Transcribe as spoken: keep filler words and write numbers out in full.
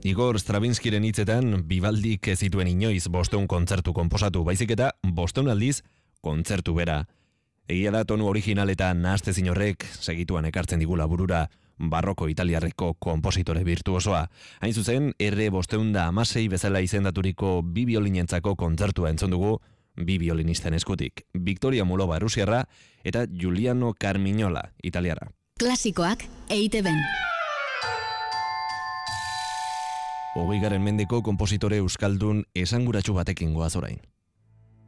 Igor Stravinskiren hitzetan, Vivaldik ez zituen inoiz bosteun kontzertu konposatu, baizik eta bosteun aldiz kontzertu bera. Egia da tonu original eta nahastezin horrek segituan ekartzen digula burura barroko italiarreko konpositore virtuosoa. Hain zuzen, erre bosteunda amasei bezala izendaturiko bi biolinentzako kontzertua entzun dugu, bi biolinisten eskutik. Victoria Mulova errusiarra eta Giuliano Carmignola italiara. Klasikoak E I Te Ben. Hogeigaren mendeko konpositore euskaldun esanguratsu batekin goaz orain.